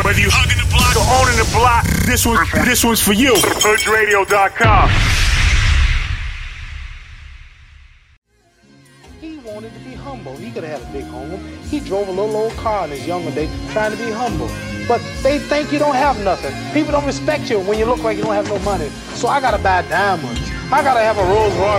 Whether you hugging the block or owning the block, this one's for you. HoodRadio.com. He wanted to be humble. He could have had a big home. He drove a little old car in his younger days trying to be humble. But they think you don't have nothing. People don't respect you when you look like you don't have no money. So I gotta buy diamonds. I gotta have a Rolls Royce.